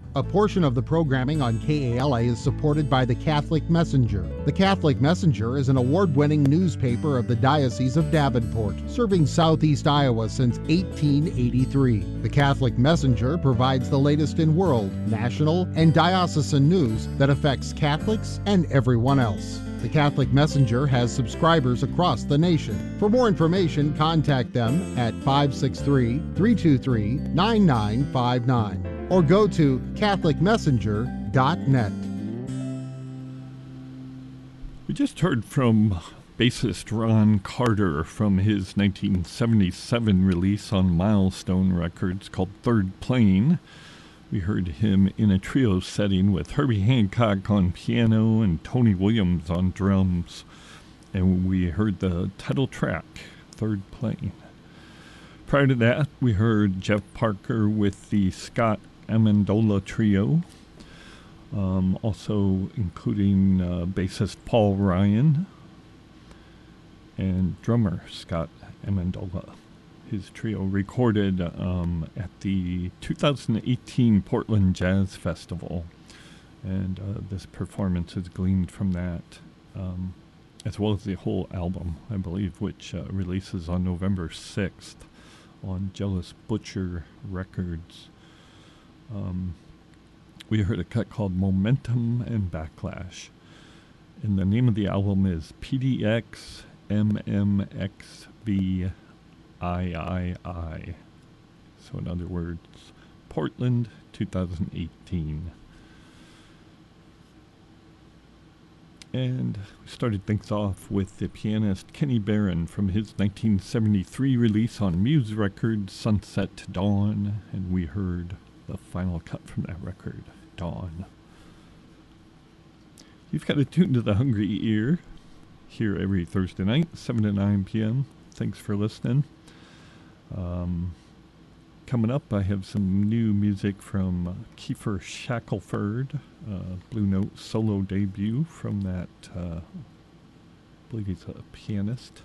A portion of the programming on KALA is supported by the Catholic Messenger. The Catholic Messenger is an award-winning newspaper of the Diocese of Davenport, serving southeast Iowa since 1883. The Catholic Messenger provides the latest in world, national, and diocesan news that affects Catholics and everyone else. The Catholic Messenger has subscribers across the nation. For more information, contact them at 563-323-9959 or go to catholicmessenger.net. We just heard from bassist Ron Carter from his 1977 release on Milestone Records called Third Plane. We heard him in a trio setting with Herbie Hancock on piano and Tony Williams on drums. And we heard the title track, Third Plane. Prior to that, we heard Jeff Parker with the Scott Amendola Trio, also including bassist Paul Ryan and drummer Scott Amendola. His trio recorded at the 2018 Portland Jazz Festival, and this performance is gleaned from that, as well as the whole album, I believe, which releases on November 6th on Jealous Butcher Records. We heard a cut called Momentum and Backlash, and the name of the album is PDX MMXV III. So in other words, Portland 2018. And we started things off with the pianist Kenny Barron from his 1973 release on Muse Records, Sunset to Dawn, and we heard the final cut from that record, Dawn. You've got it tuned to the Hungry Ear here every Thursday night, 7 to 9 p.m. Thanks for listening. Coming up, I have some new music from Kiefer Shackelford, Blue Note solo debut from that, I believe he's a pianist.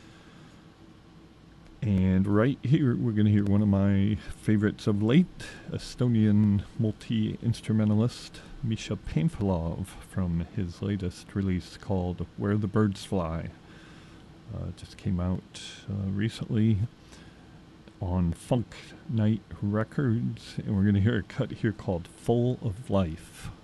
And right here, we're going to hear one of my favorites of late, Estonian multi-instrumentalist Misha Panfilov from his latest release called Where the Birds Fly. Just came out recently on Funk Night Records, and we're going to hear a cut here called Full of Life.